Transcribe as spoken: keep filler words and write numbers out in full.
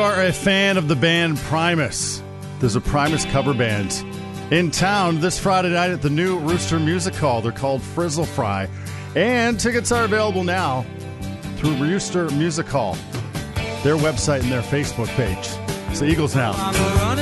are a fan of the band Primus, there's a Primus cover band in town this Friday night at the new Rooster Music Hall. They're called Frizzle Fry, and tickets are available now through Rooster Music Hall, their website and their Facebook page. It's the Eagles Now.